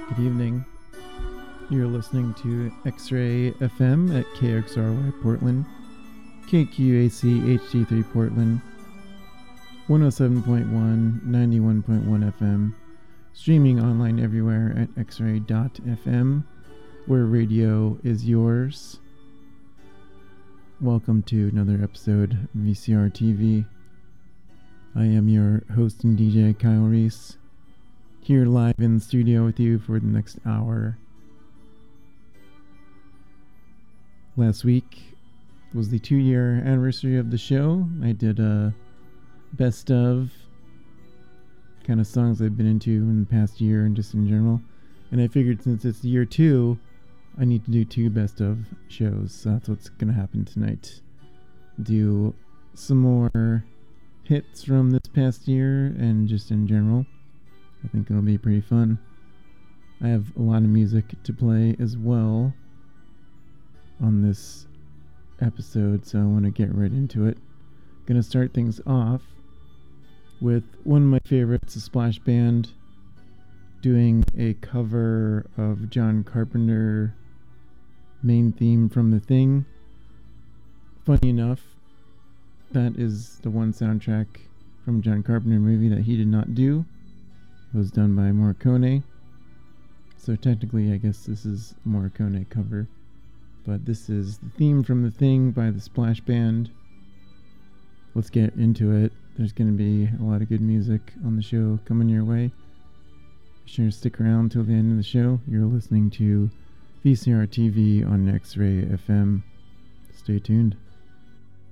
Good evening. You're listening to X-Ray FM at KXRY Portland, KQAC HD3 Portland, 107.1, 91.1 FM, streaming online everywhere at xray.fm, where radio is yours. Welcome to another episode of VCR TV. I am your host and DJ, Kyle Reese, here live in the studio with you for the next hour. Last week was the 2-year anniversary of the show. I did a best of kind of songs I've been into in the past year and just in general. And I figured since it's year 2, I need to do 2 best of shows. So that's what's going to happen tonight. Do some more hits from this past year and just in general. I think it'll be pretty fun. I have a lot of music to play as well on this episode, so I want to get right into it. Gonna start things off with one of my favorites, a Splash Band, doing a cover of John Carpenter main theme from The Thing. Funny enough, that is the one soundtrack from John Carpenter movie that he did not do. It was done by Morricone. So technically, I guess this is a Morricone cover. But this is the theme from The Thing by the Splash Band. Let's get into it. There's going to be a lot of good music on the show coming your way. Be sure to stick around till the end of the show. You're listening to VCR TV on X-Ray FM. Stay tuned.